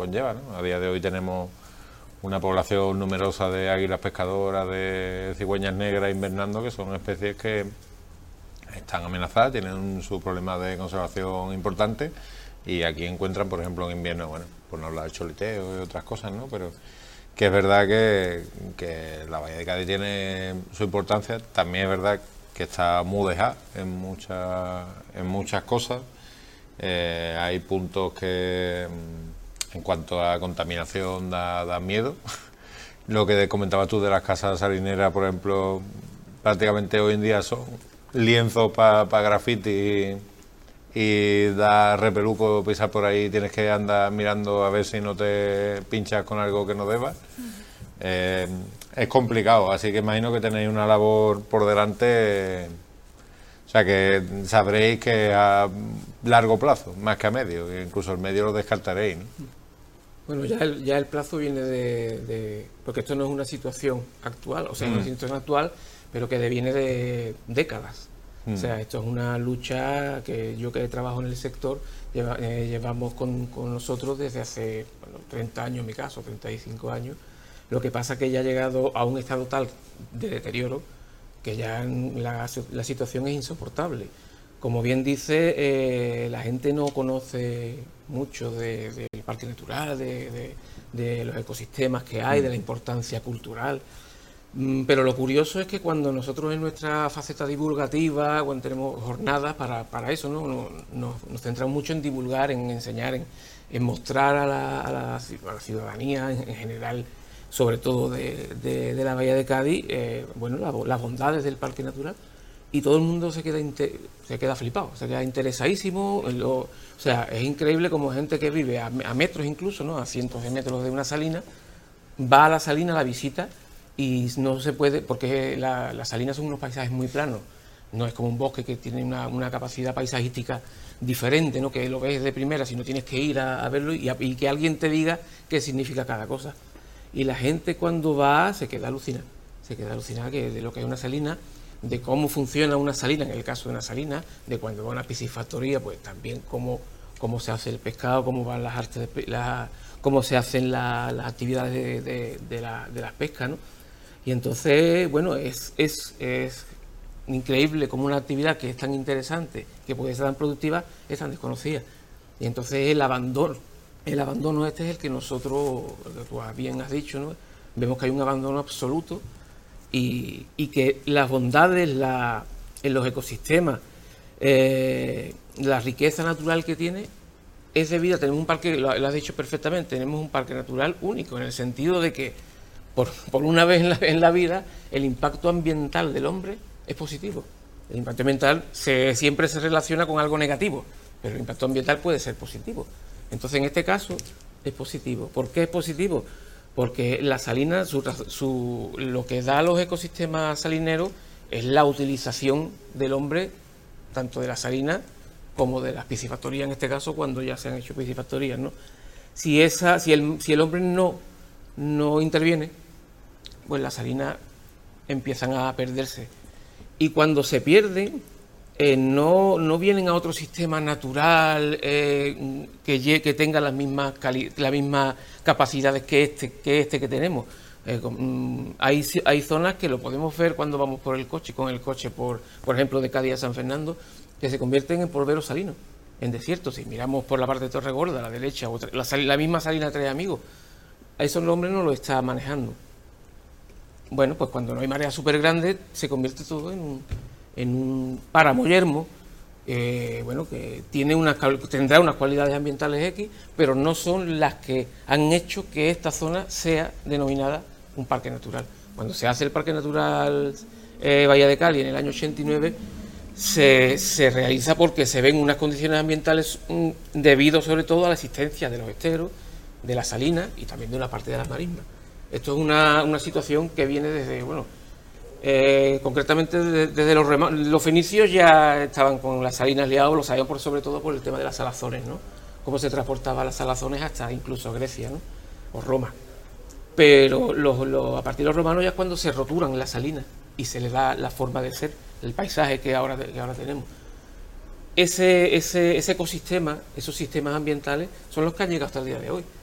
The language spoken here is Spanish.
conlleva, ¿no? A día de hoy tenemos una población numerosa de águilas pescadoras, de cigüeñas negras invernando, que son especies que están amenazadas, tienen su problema de conservación importante, y aquí encuentran, por ejemplo, en invierno, bueno, por no hablar de choliteo y otras cosas, ¿no? Pero que es verdad que la Bahía de Cádiz tiene su importancia. También es verdad que está muy dejada en muchas cosas. Hay puntos que, en cuanto a contaminación, da miedo. Lo que comentabas tú de las casas salineras, por ejemplo, prácticamente hoy en día son lienzos para graffiti, y da repeluco pisar por ahí, tienes que andar mirando a ver si no te pinchas con algo que no debas. Es complicado, así que imagino que tenéis una labor por delante, o sea que sabréis que a largo plazo, más que a medio, incluso el medio lo descartaréis, ¿no? Bueno, ya el plazo viene porque esto no es una situación actual, o sea, es una situación actual, pero que viene de décadas. O sea, esto es una lucha que yo, que trabajo en el sector, llevamos con nosotros desde hace 30 años, en mi caso, 35 años. Lo que pasa es que ya ha llegado a un estado tal de deterioro que ya la situación es insoportable. Como bien dice, la gente no conoce mucho del parque natural, de los ecosistemas que hay, de la importancia cultural. Pero lo curioso es que cuando nosotros en nuestra faceta divulgativa, cuando tenemos jornadas para eso, ¿no? Nos centramos mucho en divulgar, en enseñar, en mostrar a la ciudadanía en general, sobre todo de la Bahía de Cádiz, bueno, las bondades del parque natural, y todo el mundo se queda flipado, se queda interesadísimo. O sea, es increíble como gente que vive a metros incluso, ¿no? A cientos de metros de una salina, va a la salina, la visita, y no se puede, porque las salinas son unos paisajes muy planos, no es como un bosque que tiene una capacidad paisajística diferente, ¿no? Que lo ves de primera, sino tienes que ir a verlo y que alguien te diga qué significa cada cosa. Y la gente cuando va se queda alucinada de lo que es una salina, de cómo funciona una salina, en el caso de una salina, de cuando va a una piscifactoría, pues también cómo se hace el pescado, cómo van las artes, cómo se hacen las actividades de las pescas, ¿no? Y entonces, bueno, es increíble como una actividad que es tan interesante, que puede ser tan productiva, es tan desconocida. Y entonces el abandono este es el que nosotros, lo que tú bien has dicho, ¿no? Vemos que hay un abandono absoluto, y que las bondades en los ecosistemas, la riqueza natural que tiene, es debida. Tenemos un parque, lo has dicho perfectamente, tenemos un parque natural único, en el sentido de que por una vez en la vida el impacto ambiental del hombre es positivo. El impacto ambiental siempre se relaciona con algo negativo, pero el impacto ambiental puede ser positivo. Entonces, en este caso, es positivo. ¿Por qué es positivo? Porque la salina, lo que da a los ecosistemas salineros es la utilización del hombre, tanto de la salina como de las piscifactorías, en este caso, cuando ya se han hecho piscifactorías, ¿no? Si el hombre no interviene, pues las salinas empiezan a perderse. Y cuando se pierden, no vienen a otro sistema natural que tenga las mismas capacidades que este que tenemos. Hay zonas que lo podemos ver cuando vamos con el coche, por ejemplo, de Cádiz a San Fernando, que se convierten en polveros salinos, en desiertos. Si miramos por la parte de Torregorda, a la derecha, la misma salina Tres Amigos, a eso el hombre no lo está manejando. Bueno, pues cuando no hay mareas súper grandes, se convierte todo en un páramo yermo, bueno, que tendrá unas cualidades ambientales X, pero no son las que han hecho que esta zona sea denominada un parque natural. Cuando se hace el Parque Natural Bahía de Cádiz en el año 89, se realiza porque se ven unas condiciones ambientales debido sobre todo a la existencia de los esteros, de las salinas y también de una parte de las marismas. Esto es una situación que viene desde, bueno, concretamente desde los fenicios ya estaban con las salinas liados, lo sabían sobre todo por el tema de las salazones, ¿no? Cómo se transportaba las salazones hasta incluso Grecia, ¿no? O Roma. Pero a partir de los romanos ya es cuando se roturan las salinas y se le da la forma de ser, el paisaje que ahora tenemos. Ese ecosistema, esos sistemas ambientales son los que han llegado hasta el día de hoy.